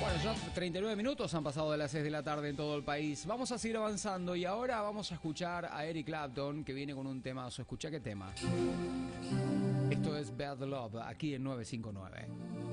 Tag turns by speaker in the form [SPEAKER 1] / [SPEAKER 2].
[SPEAKER 1] Bueno, ya 39 minutos han pasado de las 6 de la tarde en todo el país. Vamos a seguir avanzando y ahora vamos a escuchar a Eric Clapton, que viene con un temazo. Escucha qué tema. Esto es Bad Love, aquí en 959.